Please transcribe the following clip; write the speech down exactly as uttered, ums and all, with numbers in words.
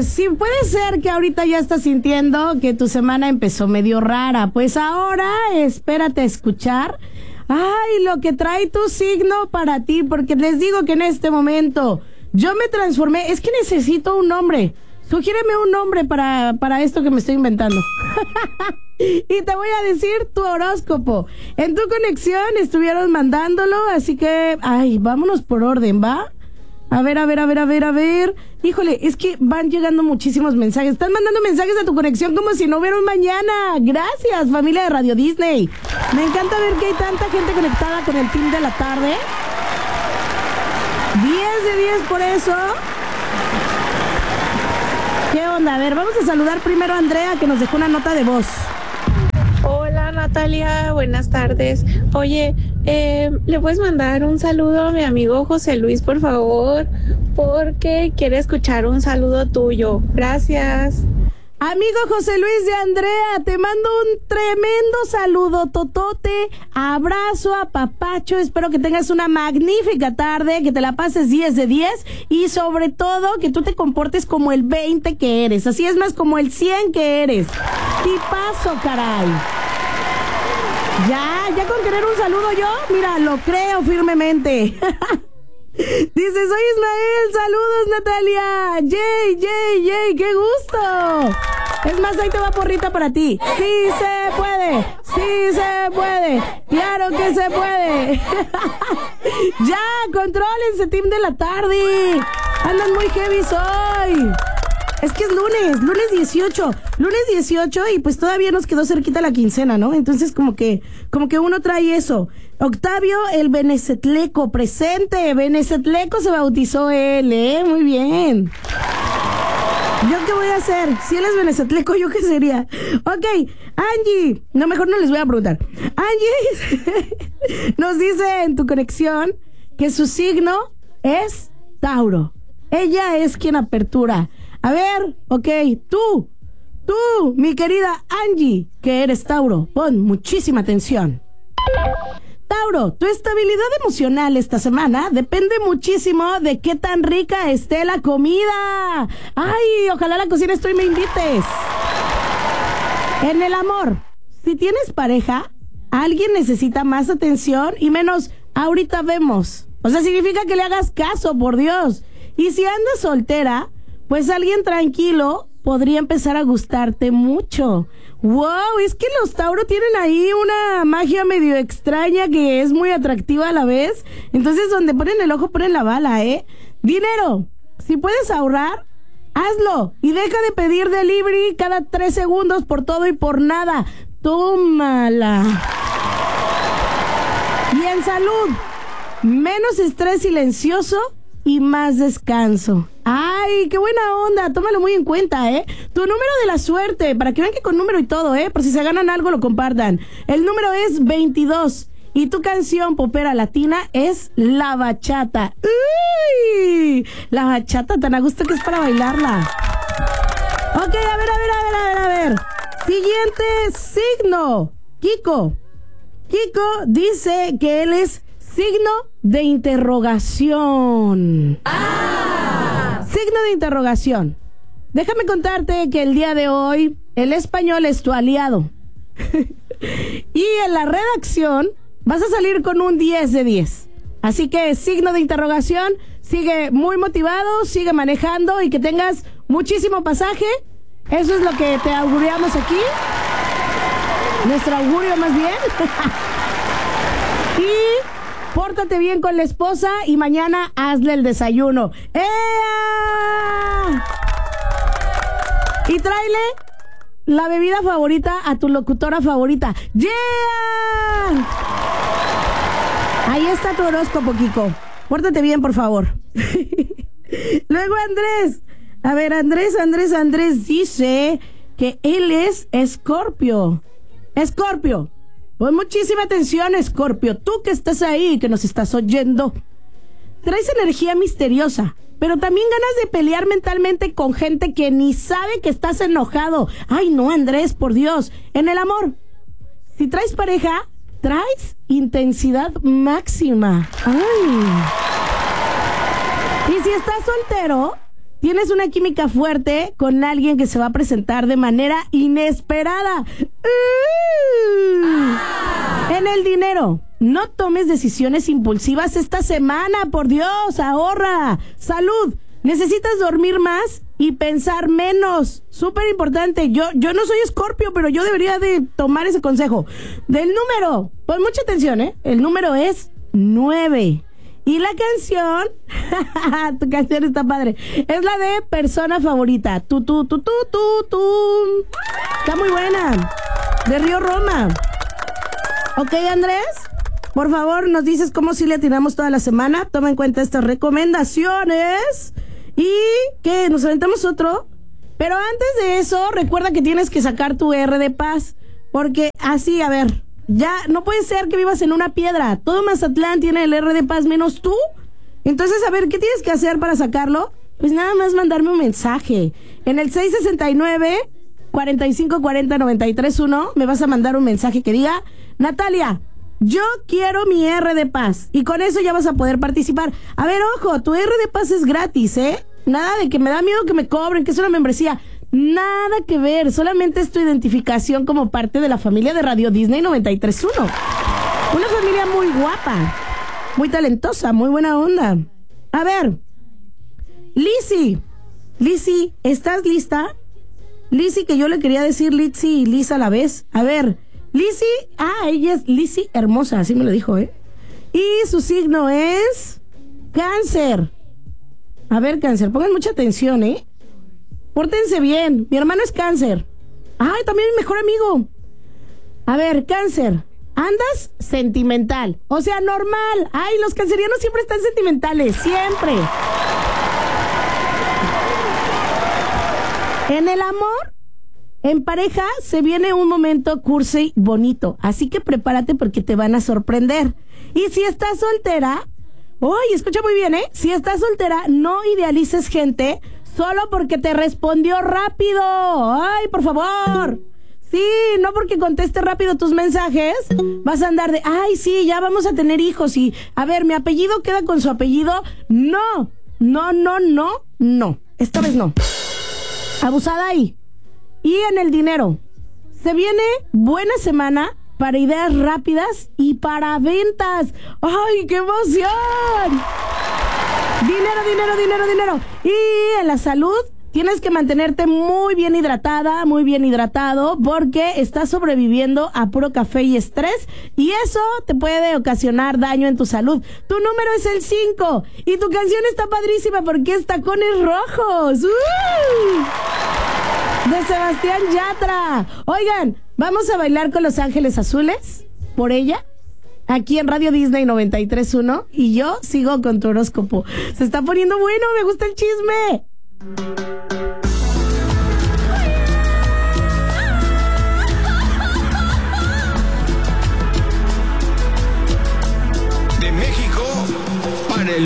ver, si puede ser que ahorita ya estás sintiendo que tu semana empezó medio rara, pues ahora espérate a escuchar, ay, lo que trae tu signo para ti, porque les digo que en este momento yo me transformé, es que necesito un nombre, sugiéreme un nombre para, para esto que me estoy inventando. Y te voy a decir tu horóscopo. En tu conexión estuvieron mandándolo, así que, ay, vámonos por orden, ¿va? A ver, a ver, a ver, a ver, a ver. Híjole, es que van llegando muchísimos mensajes. Están mandando mensajes a tu conexión como si no hubiera un mañana. Gracias, familia de Radio Disney. Me encanta ver que hay tanta gente conectada con el team de la tarde. diez de diez por eso. ¿Qué onda? A ver, vamos a saludar primero a Andrea, que nos dejó una nota de voz. Hola Natalia, buenas tardes. Oye, eh, ¿le puedes mandar un saludo a mi amigo José Luis, por favor? Porque quiere escuchar un saludo tuyo. Gracias. Amigo José Luis de Andrea, te mando un tremendo saludo, totote, abrazo, apapacho, espero que tengas una magnífica tarde, que te la pases diez de diez y sobre todo que tú te comportes como el veinte que eres, así es más como el cien que eres. Tipazo, caray. Ya, ya con querer un saludo yo, mira, lo creo firmemente. Dice, soy Ismael, saludos Natalia. Yay, yay, yay, qué gusto. Es más, ahí te va porrita para ti. Sí se puede, sí se puede, claro que se puede. Ya, contrólense, team de la tarde. Andan muy heavy hoy. Es que es lunes, lunes dieciocho, lunes dieciocho y pues todavía nos quedó cerquita la quincena, ¿no? Entonces como que, como que uno trae eso. Octavio, el Benecetleco, presente, Benecetleco se bautizó él, ¿eh? Muy bien. ¿Yo qué voy a hacer? Si él es Benecetleco, ¿yo qué sería? Ok, Angie, no, mejor no les voy a preguntar. Angie nos dice en tu conexión que su signo es Tauro. Ella es quien apertura. A ver, ok, tú, tú, mi querida Angie, que eres Tauro, pon muchísima atención. Tauro, tu estabilidad emocional esta semana depende muchísimo de qué tan rica esté la comida. Ay, ojalá la cocina tú y me invites. En el amor, si tienes pareja, alguien necesita más atención y menos ahorita vemos. O sea, significa que le hagas caso, por Dios. Y si andas soltera, pues alguien tranquilo podría empezar a gustarte mucho. Wow, es que los Tauro tienen ahí una magia medio extraña que es muy atractiva a la vez. Entonces, donde ponen el ojo, ponen la bala, ¿eh? Dinero, si puedes ahorrar, hazlo. Y deja de pedir delivery cada tres segundos por todo y por nada. Tómala. Y en salud, menos estrés silencioso y más descanso. Ay, qué buena onda, tómalo muy en cuenta, ¿eh? Tu número de la suerte, para que vean que con número y todo, ¿eh? Por si se ganan algo, lo compartan. El número es veintidós y tu canción popera latina es La Bachata. ¡Uy! La bachata tan a gusto que es para bailarla. Ok, a ver, a ver, a ver, a ver, a ver. Siguiente signo. Kiko. Kiko dice que él es signo de interrogación. ¡Ah! Signo de interrogación. Déjame contarte que el día de hoy el español es tu aliado. Y en la redacción vas a salir con un diez de diez. Así que signo de interrogación, sigue muy motivado, sigue manejando y que tengas muchísimo pasaje. Eso es lo que te auguriamos aquí. Nuestro augurio más bien. Y pórtate bien con la esposa y mañana hazle el desayuno. ¡Ea! Y tráele la bebida favorita a tu locutora favorita. ¡Yeah! Ahí está tu horóscopo, Kiko. Pórtate bien, por favor. Luego Andrés. A ver, Andrés, Andrés, Andrés dice que él es Escorpio. Escorpio. Pon muchísima atención, Escorpio. Tú que estás ahí, que nos estás oyendo. Traes energía misteriosa, pero también ganas de pelear mentalmente con gente que ni sabe que estás enojado. Ay, no, Andrés, por Dios. En el amor, si traes pareja, traes intensidad máxima. Ay. Y si estás soltero, tienes una química fuerte con alguien que se va a presentar de manera inesperada. Uh. En el dinero, no tomes decisiones impulsivas esta semana, por Dios, ahorra. Salud, necesitas dormir más y pensar menos. Súper importante. Yo, yo no soy Escorpio, pero yo debería de tomar ese consejo. Del número, pon mucha atención, ¿eh? El número es nueve. Y la canción, tu canción está padre, es la de Persona Favorita. Tu, tu, tu, tu, tu, tu. Está muy buena. De Río Roma. Ok, Andrés, por favor, nos dices cómo sí le atinamos toda la semana. Toma en cuenta estas recomendaciones. Y que nos aventamos otro. Pero antes de eso, recuerda que tienes que sacar tu R de paz. Porque así, a ver, ya no puede ser que vivas en una piedra. Todo Mazatlán tiene el R de paz menos tú. Entonces, a ver, ¿qué tienes que hacer para sacarlo? Pues nada más mandarme un mensaje. En el seis sesenta y nueve, cuarenta y cinco cuarenta, noventa y tres uno me vas a mandar un mensaje que diga: Natalia, yo quiero mi R de paz. Y con eso ya vas a poder participar. A ver, ojo, tu R de paz es gratis, ¿eh? Nada de que me da miedo que me cobren, que es una membresía. Nada que ver, solamente es tu identificación como parte de la familia de Radio Disney noventa y tres uno. Una familia muy guapa, muy talentosa, muy buena onda. A ver, Lizzy, Lizzy, ¿estás lista? Lizzy, que yo le quería decir Lizzy y Liz a la vez. A ver, Lizzy, ah, ella es Lizzy hermosa, así me lo dijo, ¿eh? Y su signo es Cáncer. A ver, Cáncer, pongan mucha atención, ¿eh? Pórtense bien, mi hermano es Cáncer. Ay, también mi mejor amigo. A ver, Cáncer, andas sentimental, o sea, normal. Ay, los cancerianos siempre están sentimentales, siempre. En el amor, en pareja, se viene un momento cursi bonito, así que prepárate porque te van a sorprender. Y si estás soltera, oye, escucha muy bien, ¿eh? Si estás soltera, no idealices gente solo porque te respondió rápido. Ay, por favor. Sí, no porque conteste rápido tus mensajes, vas a andar de, ay, sí, ya vamos a tener hijos y, a ver, mi apellido queda con su apellido. No, no, no, no, no. Esta vez no. Abusada ahí. Y en el dinero, se viene buena semana para ideas rápidas y para ventas. ¡Ay, qué emoción! Dinero, dinero, dinero, dinero. Y en la salud, tienes que mantenerte muy bien hidratada, muy bien hidratado, porque estás sobreviviendo a puro café y estrés, y eso te puede ocasionar daño en tu salud. Tu número es el cinco, y tu canción está padrísima porque es Tacones Rojos. ¡Uh! De Sebastián Yatra. Oigan, vamos a bailar con Los Ángeles Azules, por ella, aquí en Radio Disney noventa y tres uno, y yo sigo con tu horóscopo. Se está poniendo bueno, me gusta el chisme.